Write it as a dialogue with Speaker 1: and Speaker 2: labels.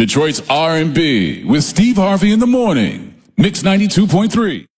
Speaker 1: Detroit's R&B with Steve Harvey in the morning. Mix 92.3.